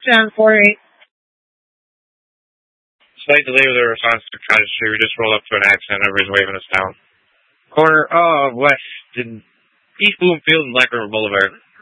10-4-8. Slight delay with the response to Cottage. We just rolled up to an accident. Everybody's waving us down. Corner of West in East Bloomfield and Black River Boulevard.